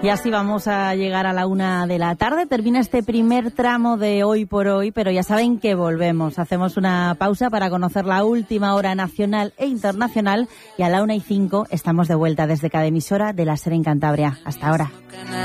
Y así vamos a llegar a la 1 de la tarde. Termina este primer tramo de Hoy por Hoy, pero ya saben que volvemos. Hacemos una pausa para conocer la última hora nacional e internacional y a la 1:05 estamos de vuelta desde cada emisora de la SER en Cantabria. Hasta ahora.